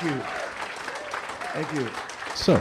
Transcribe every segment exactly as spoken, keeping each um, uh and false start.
Thank you. Thank you. So,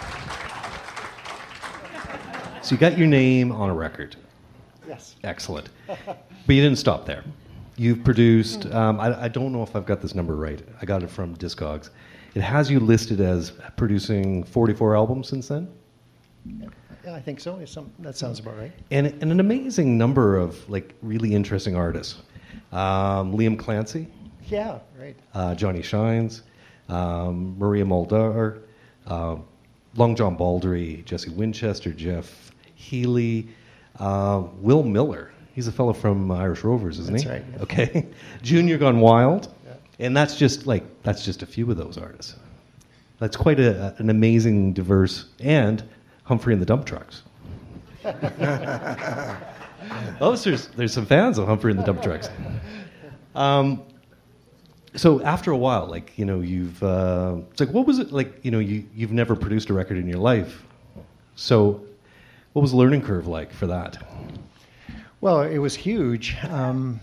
so you got your name on a record. Yes. Excellent. But you didn't stop there. You've produced, um, I, I don't know if I've got this number right. I got it from Discogs. It has you listed as producing forty-four albums since then? Yeah, I think so. Some, that sounds about right. And, and an amazing number of like really interesting artists. Um, Liam Clancy. Yeah, right. Uh, Johnny Shines. Um, Maria Muldaur. Uh, Long John Baldry. Jesse Winchester. Jeff Healey. Uh, Will Miller. He's a fellow from Irish Rovers, isn't That's he? right. Yeah. Okay. Junior Gone Wild. Yeah. And that's just like, that's just a few of those artists. That's quite a, an amazing, diverse, and Humphrey and the Dump Trucks. Oh, there's, there's some fans of Humphrey and the Dump Trucks. Um, so after a while, like, you know, you've, uh, it's like, what was it like, you know, you, you've never produced a record in your life. So what was the learning curve like for that? Well, it was huge. Um,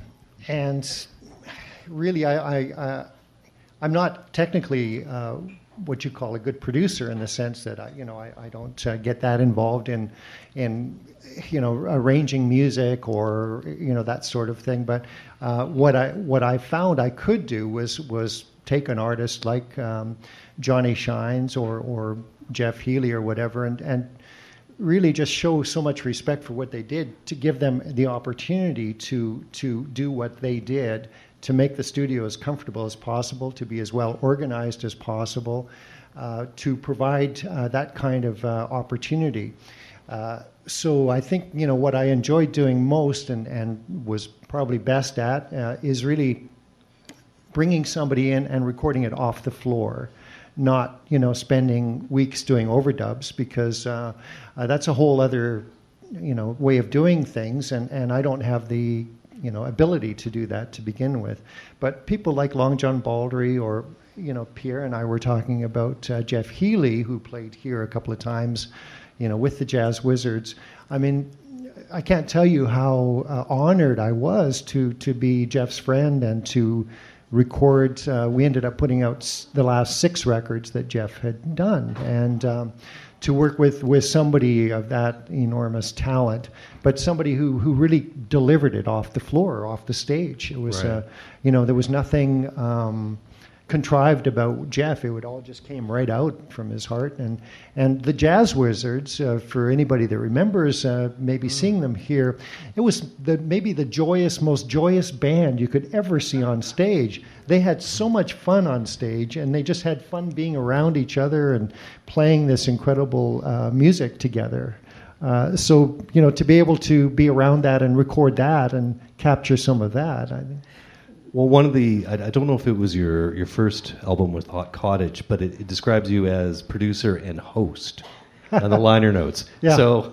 and really, I, I, uh, I'm not technically uh, what you call a good producer in the sense that I, you know, I, I don't uh, get that involved in, in, you know, arranging music or you know that sort of thing. But uh, what I what I found I could do was was take an artist like um, Johnny Shines or or Jeff Healey or whatever, and and really just show so much respect for what they did to give them the opportunity to to do what they did, to make the studio as comfortable as possible, to be as well organized as possible, uh, to provide uh, that kind of uh, opportunity. Uh, so I think, you know, what I enjoyed doing most and, and was probably best at uh, is really bringing somebody in and recording it off the floor, not, you know, spending weeks doing overdubs, because uh, uh, that's a whole other, you know, way of doing things, and, and I don't have the, you know, ability to do that to begin with. But people like Long John Baldry or, you know, Pierre and I were talking about uh, Jeff Healey, who played here a couple of times, you know, with the Jazz Wizards. I mean, I can't tell you how uh, honored I was to to be Jeff's friend and to record. Uh, we ended up putting out s- the last six records that Jeff had done, and um, to work with, with somebody of that enormous talent, but somebody who, who really delivered it off the floor, off the stage. It was, Right. uh, you know, there was nothing um, contrived about Jeff. It would all just came right out from his heart. And and the Jazz Wizards, uh, for anybody that remembers uh, maybe mm. seeing them here, it was the maybe the joyous, most joyous band you could ever see on stage. They had so much fun on stage, and they just had fun being around each other and playing this incredible uh, music together. Uh, so, you know, to be able to be around that and record that and capture some of that, I think. Well, one of the, I, I don't know if it was your, your first album with Hot Cottage, but it, it describes you as producer and host on the liner notes. Yeah. So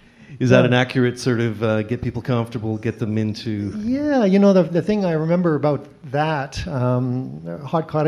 is that Yeah. an accurate sort of uh, get people comfortable, get them into... Yeah, you know, the, the thing I remember about that, um, Hot Cottage,